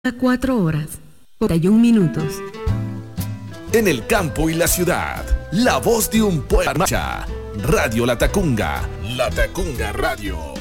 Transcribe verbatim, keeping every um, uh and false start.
cuatro horas, cuarenta y un minutos. En el campo y la ciudad, la voz de un pueblo en marcha. Radio La Tacunga. La Tacunga Radio.